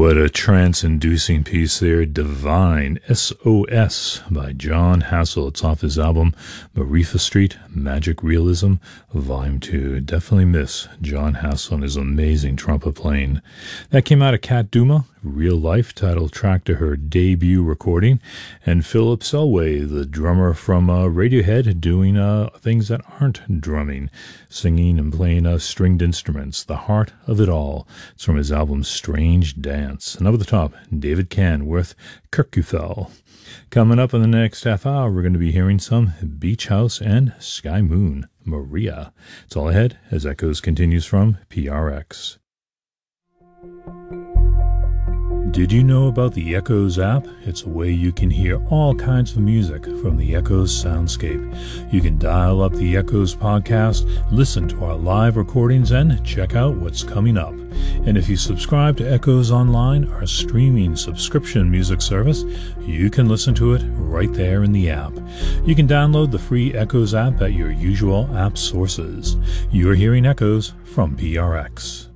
What a trance-inducing piece there. Divine, SOS, by Jon Hassell. It's off his album, Marifa Street, Magic Realism, Volume 2. Definitely miss Jon Hassell and his amazing trumpet playing. That came out of Kat Duma, Real Life, title track to her debut recording. And Philip Selway, the drummer from Radiohead, doing things that aren't drumming, singing and playing stringed instruments. The heart of it all. It's from his album Strange Dance. And over the top, David Kahn with Kirkufell. Coming up in the next half hour, we're going to be hearing some Beach House and Sky Moon, Maria. It's all ahead as Echoes continues from PRX. Did you know about the Echoes app? It's a way you can hear all kinds of music from the Echoes soundscape. You can dial up the Echoes podcast, listen to our live recordings, and check out what's coming up. And if you subscribe to Echoes Online, our streaming subscription music service, you can listen to it right there in the app. You can download the free Echoes app at your usual app sources. You're hearing Echoes from PRX.